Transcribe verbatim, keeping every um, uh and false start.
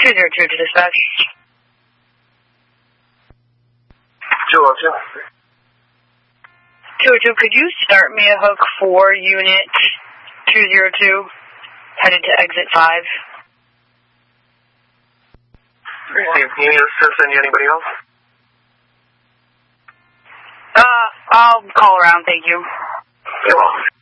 two zero two to dispatch. two oh two. two oh two, could you start me a hook for unit two zero two, headed to exit five? Received. You need us to send you anybody else? Uh, I'll call around, thank you. You're welcome.